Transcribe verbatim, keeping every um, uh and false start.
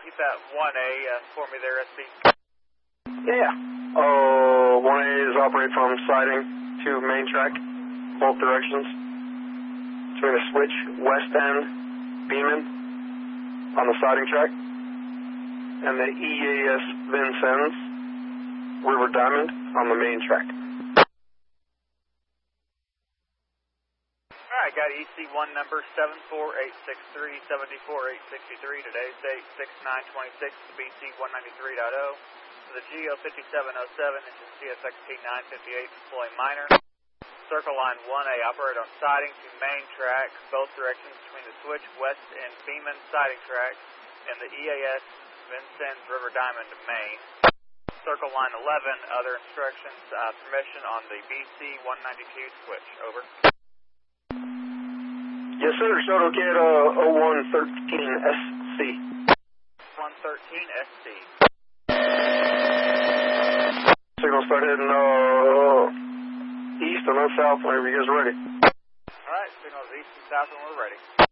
keep that one A uh, for me there, S B. Yeah. Oh, one A is operate from siding to main track, both directions. So we're going to switch west end, Beeman, on the siding track, and the E A S Vincennes, River Diamond, on the main track. Alright, got E C one number seven four eight six three, seven four eight six three, today's date six nine twenty-six, B C one ninety-three point oh. The G O fifty-seven oh seven, this is C S X T nine fifty-eight, deploy minor. Circle line one A, operate on siding to main track, both directions between the switch west and Beeman siding track, and the E A S Vincennes River Diamond to main. Circle line eleven, other instructions, uh, permission on the B C one ninety-two switch, over. Yes, sir. Shuttle Cat uh, oh one thirteen S C. one thirteen S C. Signal start heading uh, east and then south whenever you guys are ready. Alright, signals east and south when we're ready.